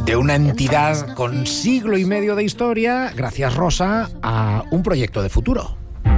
de una entidad con siglo y medio de historia, gracias, Rosa, a un proyecto de futuro.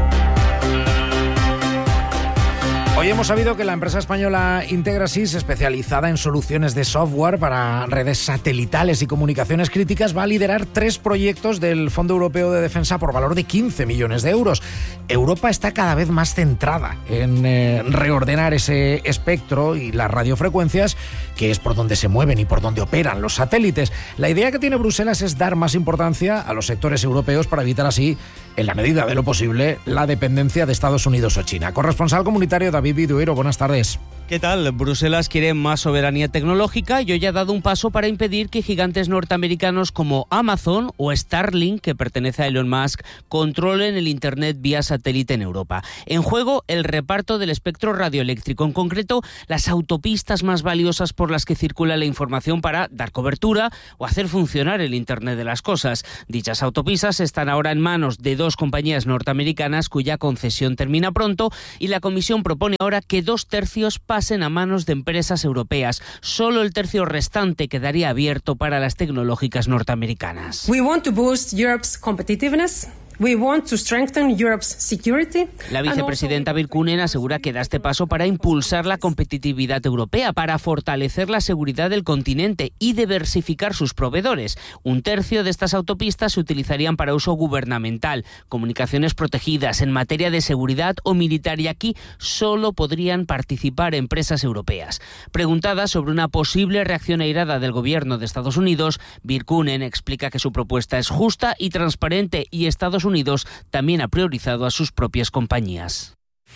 Hoy hemos sabido que la empresa española Integrasys, especializada en soluciones de software para redes satelitales y comunicaciones críticas, va a liderar 3 proyectos del Fondo Europeo de Defensa por valor de 15 millones de euros. Europa está cada vez más centrada en reordenar ese espectro y las radiofrecuencias, que es por donde se mueven y por donde operan los satélites. La idea que tiene Bruselas es dar más importancia a los sectores europeos para evitar así, en la medida de lo posible, la dependencia de Estados Unidos o China. Corresponsal comunitario David Viduero, buenas tardes. ¿Qué tal? Bruselas quiere más soberanía tecnológica y hoy ha dado un paso para impedir que gigantes norteamericanos como Amazon o Starlink, que pertenece a Elon Musk, controlen el Internet vía satélite en Europa. En juego, el reparto del espectro radioeléctrico, en concreto, las autopistas más valiosas por las que circula la información para dar cobertura o hacer funcionar el Internet de las cosas. Dichas autopistas están ahora en manos de 2 compañías norteamericanas cuya concesión termina pronto, y la Comisión propone ahora que 2/3 pasen a manos de empresas europeas. Solo el tercio restante quedaría abierto para las tecnológicas norteamericanas. We want to boost Europe's competitiveness. We want to strengthen Europe's security. La vicepresidenta Virkkunen asegura que da este paso para impulsar la competitividad europea, para fortalecer la seguridad del continente y diversificar sus proveedores. 1/3 de estas autopistas se utilizarían para uso gubernamental, comunicaciones protegidas, en materia de seguridad o militar, y aquí solo podrían participar empresas europeas. Preguntada sobre una posible reacción airada del gobierno de Estados Unidos, Virkkunen explica que su propuesta es justa y transparente, y Estados Unidos también ha priorizado a sus propias compañías.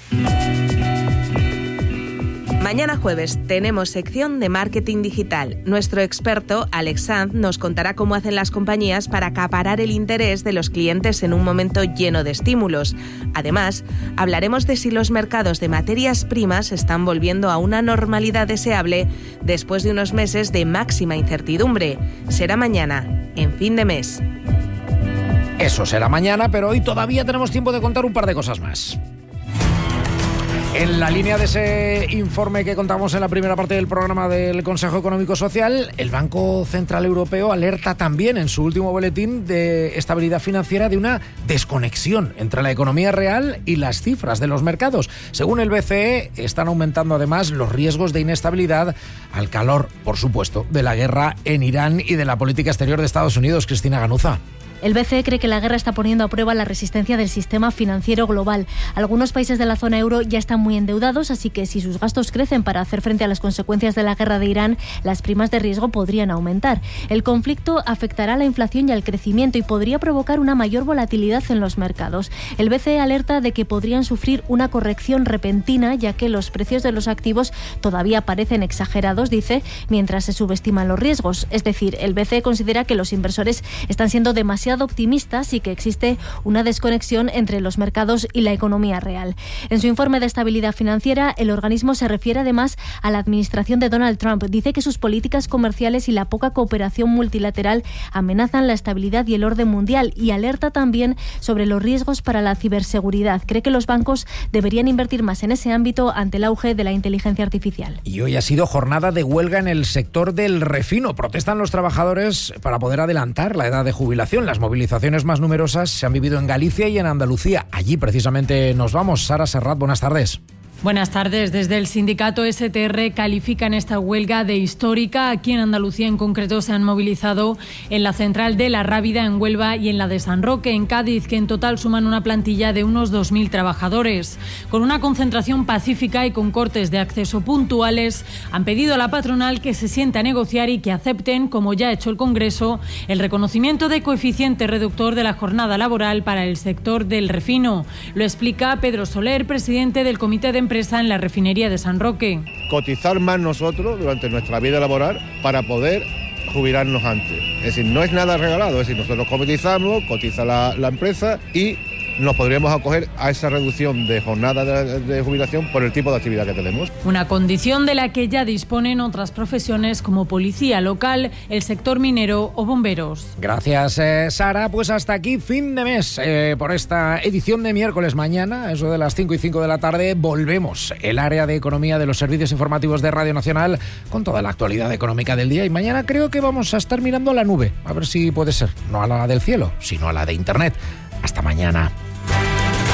Mañana jueves tenemos sección de marketing digital. Nuestro experto, Alex Sanz, nos contará cómo hacen las compañías para acaparar el interés de los clientes en un momento lleno de estímulos. Además, hablaremos de si los mercados de materias primas están volviendo a una normalidad deseable después de unos meses de máxima incertidumbre. Será mañana, en fin de mes. Eso será mañana, pero hoy todavía tenemos tiempo de contar un par de cosas más. En la línea de ese informe que contamos en la primera parte del programa del Consejo Económico Social, el Banco Central Europeo alerta también en su último boletín de estabilidad financiera de una desconexión entre la economía real y las cifras de los mercados. Según el BCE, están aumentando además los riesgos de inestabilidad al calor, por supuesto, de la guerra en Irán y de la política exterior de Estados Unidos. Cristina Ganuza. El BCE cree que la guerra está poniendo a prueba la resistencia del sistema financiero global. Algunos países de la zona euro ya están muy endeudados, así que si sus gastos crecen para hacer frente a las consecuencias de la guerra de Irán, las primas de riesgo podrían aumentar. El conflicto afectará a la inflación y al crecimiento y podría provocar una mayor volatilidad en los mercados. El BCE alerta de que podrían sufrir una corrección repentina, ya que los precios de los activos todavía parecen exagerados, dice, mientras se subestiman los riesgos. Es decir, el BCE considera que los inversores están siendo demasiado optimistas y que existe una desconexión entre los mercados y la economía real. En su informe de estabilidad financiera, el organismo se refiere además a la administración de Donald Trump. Dice que sus políticas comerciales y la poca cooperación multilateral amenazan la estabilidad y el orden mundial, y alerta también sobre los riesgos para la ciberseguridad. Cree que los bancos deberían invertir más en ese ámbito ante el auge de la inteligencia artificial. Y hoy ha sido jornada de huelga en el sector del refino. Protestan los trabajadores para poder adelantar la edad de jubilación. Las movilizaciones más numerosas se han vivido en Galicia y en Andalucía. Allí precisamente nos vamos. Sara Serrat, buenas tardes. Buenas tardes. Desde el sindicato STR califican esta huelga de histórica. Aquí en Andalucía en concreto se han movilizado en la central de La Rábida, en Huelva, y en la de San Roque, en Cádiz, que en total suman una plantilla de unos 2.000 trabajadores. Con una concentración pacífica y con cortes de acceso puntuales, han pedido a la patronal que se siente a negociar y que acepten, como ya ha hecho el Congreso, el reconocimiento de coeficiente reductor de la jornada laboral para el sector del refino. Lo explica Pedro Soler, presidente del Comité de Empresa en la refinería de San Roque. Cotizar más nosotros durante nuestra vida laboral para poder jubilarnos antes. Es decir, no es nada regalado, es decir, nosotros cotizamos, cotiza la empresa y nos podríamos acoger a esa reducción de jornada de jubilación por el tipo de actividad que tenemos. Una condición de la que ya disponen otras profesiones como policía local, el sector minero o bomberos. Gracias, Sara. Pues hasta aquí fin de mes por esta edición de miércoles. Mañana, eso de las 5:05 de la tarde, volvemos el área de economía de los servicios informativos de Radio Nacional con toda la actualidad económica del día. Y mañana creo que vamos a estar mirando a la nube, a ver si puede ser, no a la del cielo, sino a la de Internet. Hasta mañana.